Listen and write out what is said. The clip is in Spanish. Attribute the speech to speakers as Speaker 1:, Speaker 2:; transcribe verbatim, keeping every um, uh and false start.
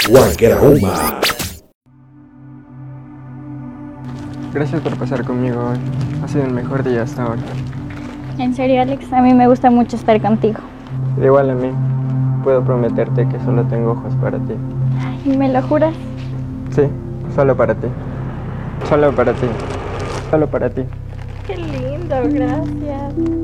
Speaker 1: Guayqueraruma.
Speaker 2: Gracias por pasar conmigo hoy. Ha sido el mejor día hasta ahora.
Speaker 3: En serio, Alex, a mí me gusta mucho estar contigo.
Speaker 2: Igual a mí. Puedo prometerte que solo tengo ojos para ti.
Speaker 3: ¿Y me lo juras?
Speaker 2: Sí, solo para ti. Solo para ti. Solo para ti.
Speaker 3: Qué lindo, gracias.